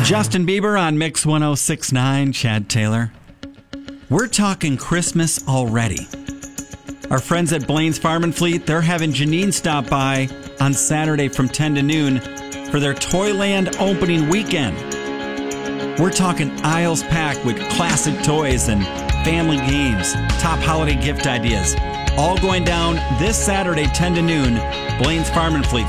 Justin Bieber on Mix 1069, Chad Taylor. We're talking Christmas already. Our friends at Blaine's Farm and Fleet, they're having Janine stop by on Saturday from 10 to noon for their Toyland opening weekend. We're talking aisles packed with classic toys and family games, top holiday gift ideas. All going down this Saturday, 10 to noon, Blaine's Farm and Fleet,